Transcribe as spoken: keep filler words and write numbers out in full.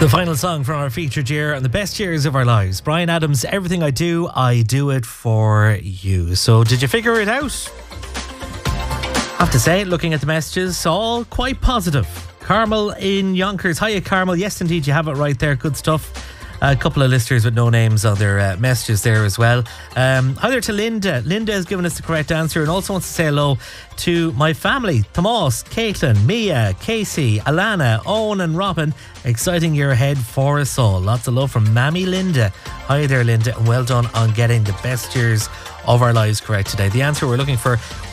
The final song from our featured year and the best years of our lives. Bryan Adams, Everything I Do, I Do It For You. So did you figure it out? I have to say, looking at the messages, all quite positive. Carmel in Yonkers. Hiya, Carmel. Yes, indeed, you have it right there. Good stuff. A couple of listeners with no names on their uh, messages there as well. Um, hi there to Linda. Linda has given us the correct answer and also wants to say hello to my family. Tomas, Caitlin, Mia, Casey, Alana, Owen and Robin. Exciting year ahead for us all. Lots of love from Mammy Linda. Hi there, Linda, and well done on getting the best years of our lives correct today. The answer we're looking for